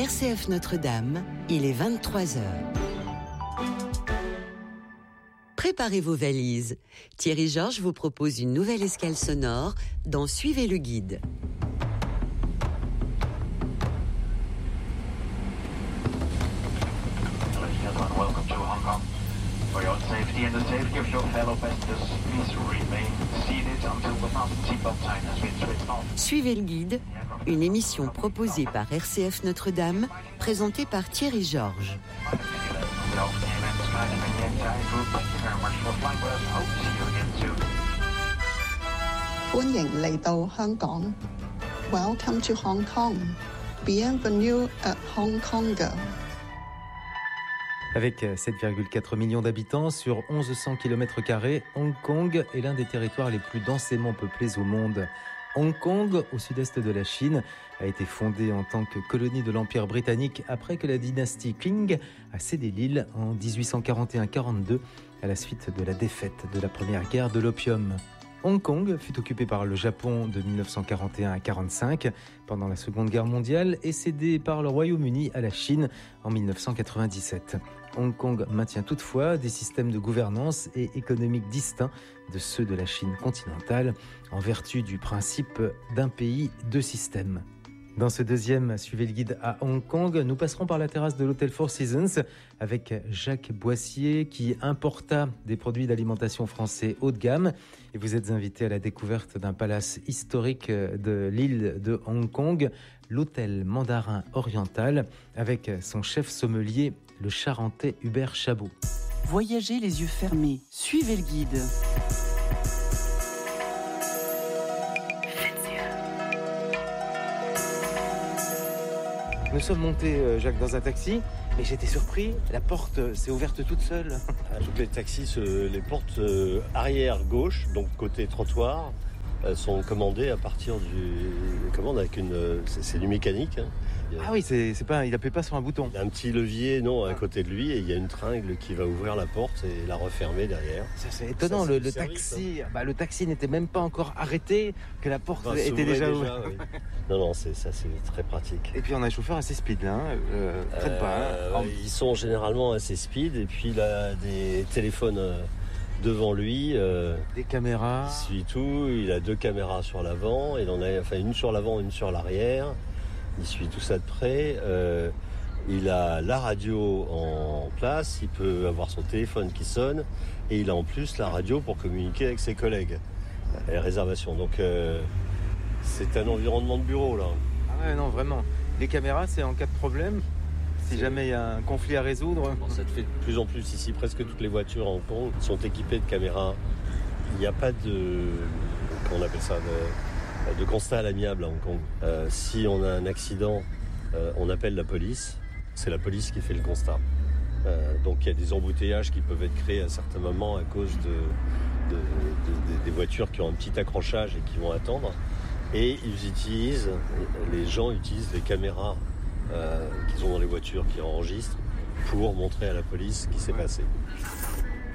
RCF Notre-Dame, il est 23h. Préparez vos valises. Thierry Georges vous propose une nouvelle escale sonore dans Suivez le guide. Welcome to Hong Kong. For your safety and the safety of your fellow passengers, please remain seated until the fasten seatbelt sign has been switched on. Suivez le guide, une émission proposée par RCF Notre-Dame, présentée par Thierry Georges. 歡迎嚟到香港 Welcome to Hong Kong. Bienvenue à Hong Kong. Avec 7,4 millions d'habitants sur 1100 km², Hong Kong est l'un des territoires les plus densément peuplés au monde. Hong Kong, au sud-est de la Chine, a été fondée en tant que colonie de l'Empire britannique après que la dynastie Qing a cédé l'île en 1841-42 à la suite de la défaite de la première guerre de l'opium. Hong Kong fut occupé par le Japon de 1941 à 1945 pendant la Seconde Guerre mondiale et cédé par le Royaume-Uni à la Chine en 1997. Hong Kong maintient toutefois des systèmes de gouvernance et économiques distincts de ceux de la Chine continentale en vertu du principe d'un pays, deux systèmes. Dans ce deuxième Suivez le guide à Hong Kong, nous passerons par la terrasse de l'hôtel Four Seasons avec Jacques Boissier qui importa des produits d'alimentation français haut de gamme. Et vous êtes invité à la découverte d'un palace historique de l'île de Hong Kong, l'hôtel Mandarin Oriental, avec son chef sommelier, le Charentais Hubert Chabot. Voyagez les yeux fermés, suivez le guide. Nous sommes montés, Jacques, dans un taxi, mais j'étais surpris, la porte s'est ouverte toute seule. Toutes les taxis, les portes arrière gauche, donc côté trottoir, sont commandées à partir commande avec c'est du mécanique. Hein. Ah oui, c'est pas, il appuie pas sur un bouton. Il y a un petit levier, à côté de lui, et il y a une tringle qui va ouvrir la porte et la refermer derrière. Ça, c'est étonnant, le taxi, le taxi n'était même pas encore arrêté, que la porte était déjà ouverte. Oui. Non, c'est très pratique. Et puis on a un chauffeur assez speed, là, traite pas. Ils sont généralement assez speed, et puis il a des téléphones devant lui. Des caméras. Il suit tout, il a 2 caméras sur l'avant, il en a une sur l'avant, une sur l'arrière. Il suit tout ça de près. Il a la radio en place, il peut avoir son téléphone qui sonne, et il a en plus la radio pour communiquer avec ses collègues. Les réservations. Donc c'est un environnement de bureau là. Ah ouais, non, vraiment. Les caméras, c'est en cas de problème. Si jamais il y a un conflit à résoudre. Bon, ça te fait de plus en plus ici. Presque toutes les voitures en Hong Kong sont équipées de caméras. Il n'y a pas de... Comment on appelle ça de constat à l'amiable à Hong Kong. Si on a un accident, on appelle la police. C'est la police qui fait le constat. Donc il y a des embouteillages qui peuvent être créés à certains moments à cause des voitures qui ont un petit accrochage et qui vont attendre. Et les gens utilisent les caméras qu'ils ont dans les voitures qui enregistrent pour montrer à la police ce qui s'est passé.